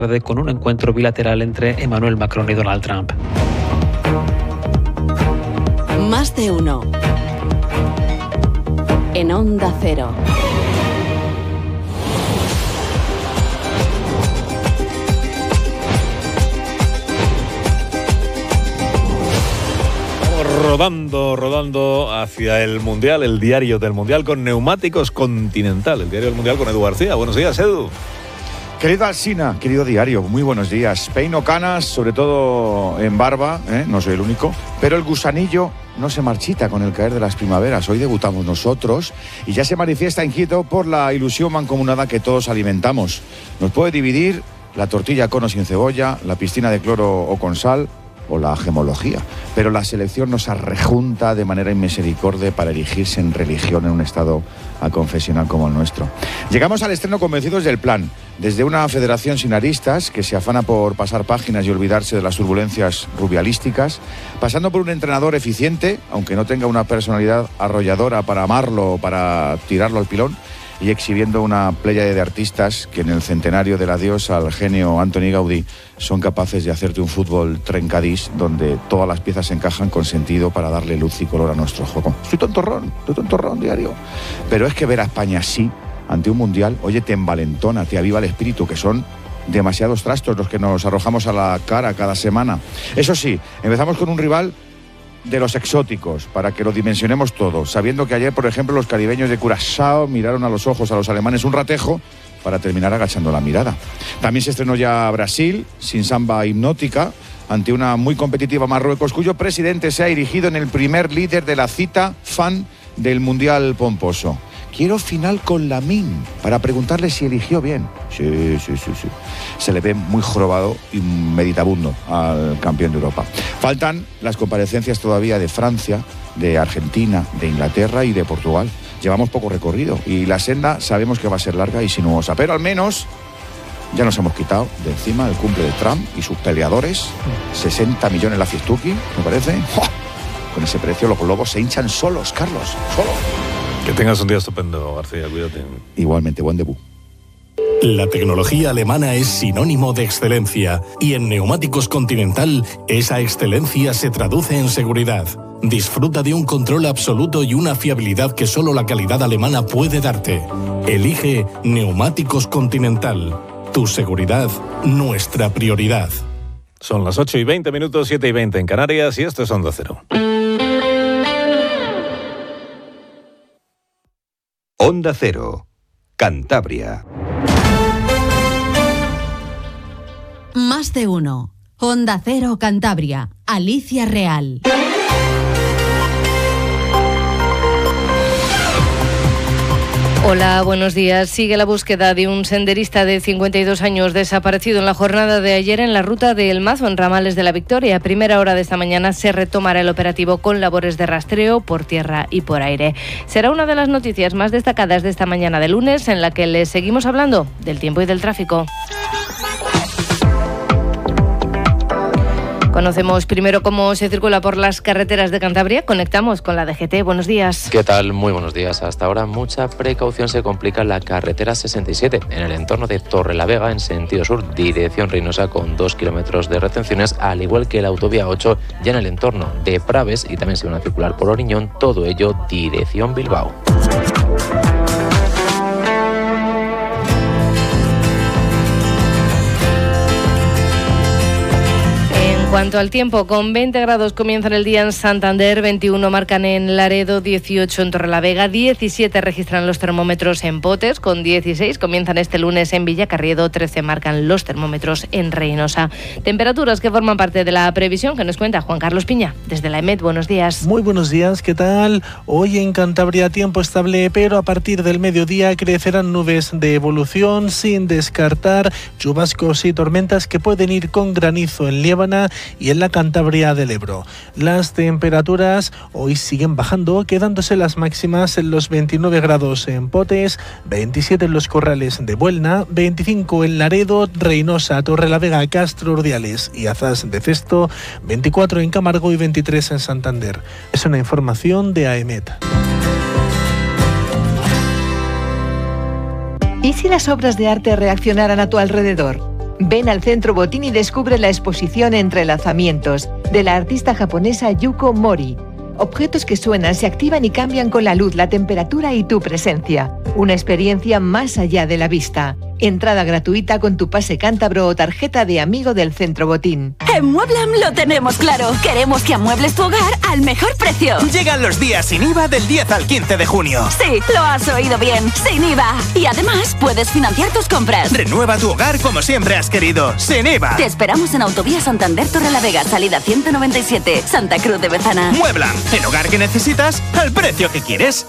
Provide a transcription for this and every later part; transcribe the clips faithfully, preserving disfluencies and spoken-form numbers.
con un encuentro bilateral entre Emmanuel Macron y Donald Trump. Más de uno. En Onda Cero. Rodando, rodando hacia el Mundial, el diario del Mundial con Neumáticos Continental, el diario del Mundial con Edu García. Buenos días, Edu. Querido Alsina, querido diario, muy buenos días. Peino canas, sobre todo en barba, ¿eh? No soy el único, pero el gusanillo no se marchita con el caer de las primaveras. Hoy debutamos nosotros y ya se manifiesta inquieto por la ilusión mancomunada que todos alimentamos. Nos puede dividir la tortilla con o sin cebolla, la piscina de cloro o con sal, o la gemología, pero la selección nos arrejunta de manera inmisericordia para erigirse en religión en un estado aconfesional como el nuestro. Llegamos al estreno convencidos del plan, desde una federación sin aristas que se afana por pasar páginas y olvidarse de las turbulencias rubialísticas, pasando por un entrenador eficiente, aunque no tenga una personalidad arrolladora para amarlo o para tirarlo al pilón, y exhibiendo una pléyade de artistas que en el centenario del adiós al genio Antoni Gaudí son capaces de hacerte un fútbol trencadís donde todas las piezas encajan con sentido para darle luz y color a nuestro juego. Estoy tontorrón, estoy tontorrón diario. Pero es que ver a España así, ante un mundial, oye, te envalentona, te aviva el espíritu, que son demasiados trastos los que nos arrojamos a la cara cada semana. Eso sí, empezamos con un rival de los exóticos, para que lo dimensionemos todo, sabiendo que ayer, por ejemplo, los caribeños de Curazao miraron a los ojos a los alemanes un ratejo para terminar agachando la mirada. También se estrenó ya Brasil, sin samba hipnótica, ante una muy competitiva Marruecos, cuyo presidente se ha erigido en el primer líder de la cita fan del Mundial pomposo. Quiero final con Lamine, para preguntarle si eligió bien. Sí, sí, sí, sí. Se le ve muy jorobado y meditabundo al campeón de Europa. Faltan las comparecencias todavía de Francia, de Argentina, de Inglaterra y de Portugal. Llevamos poco recorrido y la senda sabemos que va a ser larga y sinuosa, pero al menos ya nos hemos quitado de encima el cumple de Trump y sus peleadores. sesenta millones la fiestuki, me parece. ¡Oh! Con ese precio los globos se hinchan solos, Carlos, solos. Que tengas un día estupendo, García, cuídate. Igualmente, buen debut. La tecnología alemana es sinónimo de excelencia y en Neumáticos Continental esa excelencia se traduce en seguridad. Disfruta de un control absoluto y una fiabilidad que solo la calidad alemana puede darte. Elige Neumáticos Continental. Tu seguridad, nuestra prioridad. Son las ocho y veinte minutos, siete y veinte en Canarias y esto es Onda Cero. Onda Cero, Cantabria. Más de uno. Onda Cero Cantabria. Alicia Real. Hola, buenos días. Sigue la búsqueda de un senderista de cincuenta y dos años desaparecido en la jornada de ayer en la ruta de El Mazo, en Ramales de la Victoria. A primera hora de esta mañana se retomará el operativo con labores de rastreo por tierra y por aire. Será una de las noticias más destacadas de esta mañana de lunes, en la que les seguimos hablando del tiempo y del tráfico. Conocemos primero cómo se circula por las carreteras de Cantabria. Conectamos con la D G T. Buenos días. ¿Qué tal? Muy buenos días. Hasta ahora mucha precaución. Se complica la carretera sesenta y siete en el entorno de Torrelavega en sentido sur, dirección Reynosa, con dos kilómetros de retenciones, al igual que la autovía ocho ya en el entorno de Praves, y también se van a circular por Oriñón, todo ello dirección Bilbao. En cuanto al tiempo, con veinte grados comienzan el día en Santander, veintiuno marcan en Laredo, dieciocho en Torrelavega, diecisiete registran los termómetros en Potes, con dieciséis comienzan este lunes en Villacarriedo, trece marcan los termómetros en Reynosa. Temperaturas que forman parte de la previsión que nos cuenta Juan Carlos Piña, desde la EMET. Buenos días. Muy buenos días, ¿qué tal? Hoy en Cantabria tiempo estable, pero a partir del mediodía crecerán nubes de evolución, sin descartar chubascos y tormentas que pueden ir con granizo en Liébana y en la Cantabria del Ebro. Las temperaturas hoy siguen bajando, quedándose las máximas en los veintinueve grados en Potes, veintisiete en los Corrales de Buelna, veinticinco en Laredo, Reynosa, Torrelavega, Castro Urdiales y Azás de Cesto, veinticuatro en Camargo y veintitrés en Santander. Es una información de AEMET. ¿Y si las obras de arte reaccionaran a tu alrededor? Ven al Centro Botín y descubre la exposición Entrelazamientos de la artista japonesa Yuko Mori. Objetos que suenan, se activan y cambian con la luz, la temperatura y tu presencia. Una experiencia más allá de la vista. Entrada gratuita con tu pase cántabro o tarjeta de amigo del Centro Botín. En Mueblam lo tenemos claro. Queremos que amuebles tu hogar al mejor precio. Llegan los días sin I V A del diez al quince de junio. Sí, lo has oído bien. Sin I V A. Y además puedes financiar tus compras. Renueva tu hogar como siempre has querido. Sin I V A. Te esperamos en Autovía Santander Torrelavega, salida ciento noventa y siete, Santa Cruz de Bezana. Mueblam. El hogar que necesitas al precio que quieres.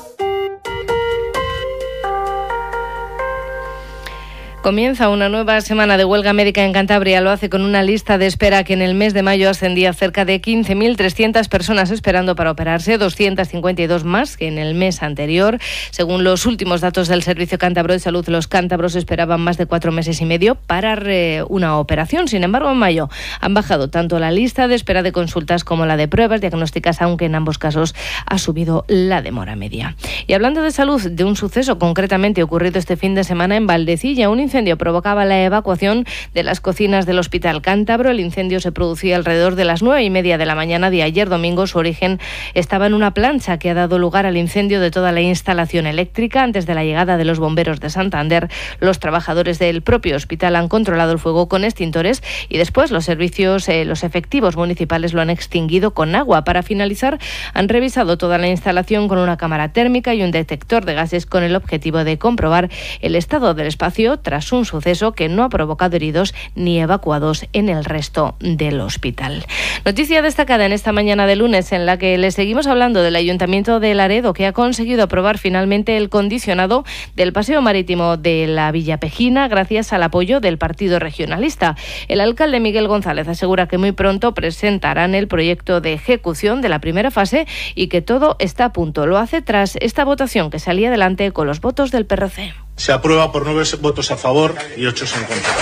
Comienza una nueva semana de huelga médica en Cantabria. Lo hace con una lista de espera que en el mes de mayo ascendía a cerca de quince mil trescientas personas esperando para operarse, doscientas cincuenta y dos más que en el mes anterior. Según los últimos datos del Servicio Cántabro de Salud, los cántabros esperaban más de cuatro meses y medio para una operación. Sin embargo, en mayo han bajado tanto la lista de espera de consultas como la de pruebas diagnósticas, aunque en ambos casos ha subido la demora media. Y hablando de salud, de un suceso concretamente ocurrido este fin de semana en Valdecilla, un incendio provocaba la evacuación de las cocinas del Hospital Cántabro. El incendio se producía alrededor de las nueve y media de la mañana de ayer domingo. Su origen estaba en una plancha que ha dado lugar al incendio de toda la instalación eléctrica. Antes de la llegada de los bomberos de Santander, los trabajadores del propio hospital han controlado el fuego con extintores y después los servicios, eh, los efectivos municipales lo han extinguido con agua. Para finalizar, han revisado toda la instalación con una cámara térmica y un detector de gases con el objetivo de comprobar el estado del espacio tras un suceso que no ha provocado heridos ni evacuados en el resto del hospital. Noticia destacada en esta mañana de lunes en la que les seguimos hablando del Ayuntamiento de Laredo, que ha conseguido aprobar finalmente el condicionado del paseo marítimo de la Villa Pejina gracias al apoyo del Partido Regionalista. El alcalde Miguel González asegura que muy pronto presentarán el proyecto de ejecución de la primera fase y que todo está a punto. Lo hace tras esta votación que salía adelante con los votos del P R C. Se aprueba por nueve votos a favor y ocho en contra.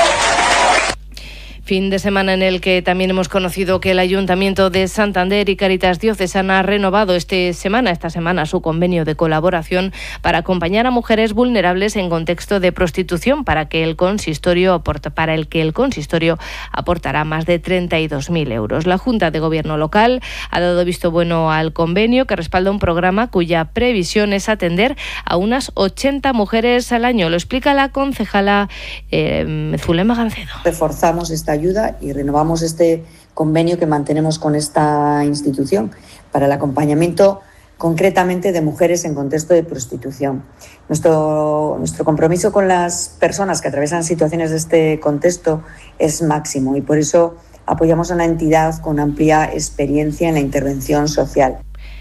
Fin de semana en el que también hemos conocido que el Ayuntamiento de Santander y Cáritas Diocesana ha renovado este semana, esta semana su convenio de colaboración para acompañar a mujeres vulnerables en contexto de prostitución, para que el consistorio aporta, para el que el consistorio aportará más de treinta y dos mil euros. La Junta de Gobierno local ha dado visto bueno al convenio, que respalda un programa cuya previsión es atender a unas ochenta mujeres al año. Lo explica la concejala eh, Zulema Gancedo. Reforzamos esta ayuda y renovamos este convenio que mantenemos con esta institución para el acompañamiento concretamente de mujeres en contexto de prostitución. Nuestro, nuestro compromiso con las personas que atraviesan situaciones de este contexto es máximo y por eso apoyamos a una entidad con amplia experiencia en la intervención social.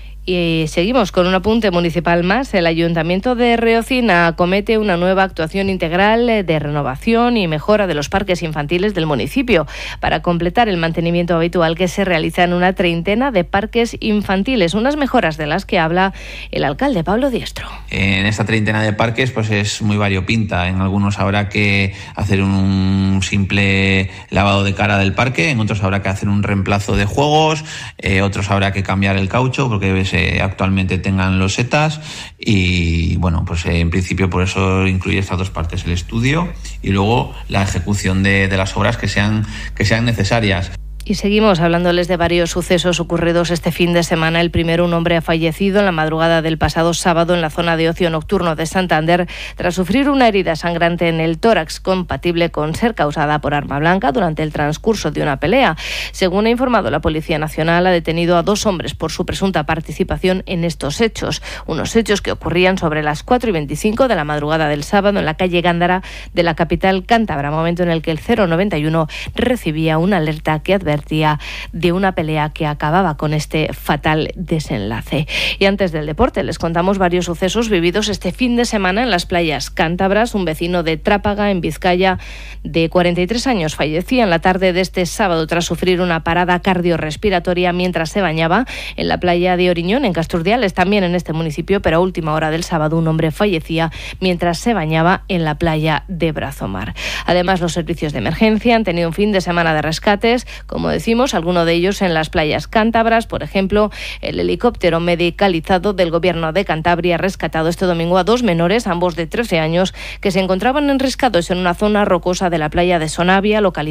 Y seguimos con un apunte municipal más. El Ayuntamiento de Reocina acomete una nueva actuación integral de renovación y mejora de los parques infantiles del municipio para completar el mantenimiento habitual que se realiza en una treintena de parques infantiles. Unas mejoras de las que habla el alcalde Pablo Diestro. En esta treintena de parques pues es muy variopinta. En algunos habrá que hacer un simple lavado de cara del parque, en otros habrá que hacer un reemplazo de juegos, eh, otros habrá que cambiar el caucho porque ves actualmente tengan losetas y bueno, pues en principio por eso incluye estas dos partes, el estudio y luego la ejecución de, de las obras que sean, que sean necesarias. Y seguimos hablándoles de varios sucesos ocurridos este fin de semana. El primero, un hombre ha fallecido en la madrugada del pasado sábado en la zona de ocio nocturno de Santander tras sufrir una herida sangrante en el tórax compatible con ser causada por arma blanca durante el transcurso de una pelea. Según ha informado la Policía Nacional, ha detenido a dos hombres por su presunta participación en estos hechos. Unos hechos que ocurrían sobre las cuatro y veinticinco de la madrugada del sábado en la calle Gándara de la capital cántabra, momento en el que el cero noventa y uno recibía una alerta que advertía de una pelea que acababa con este fatal desenlace. Y antes del deporte les contamos varios sucesos vividos este fin de semana en las playas cántabras. Un vecino de Trápaga, en Vizcaya, de cuarenta y tres años, fallecía en la tarde de este sábado tras sufrir una parada cardiorrespiratoria mientras se bañaba en la playa de Oriñón, en Casturdiales, también en este municipio, pero a última hora del sábado un hombre fallecía mientras se bañaba en la playa de Brazomar. Además, los servicios de emergencia han tenido un fin de semana de rescates con como decimos, alguno de ellos en las playas cántabras. Por ejemplo, el helicóptero medicalizado del Gobierno de Cantabria ha rescatado este domingo a dos menores, ambos de trece años, que se encontraban enriscados en una zona rocosa de la playa de Sonavia, localidad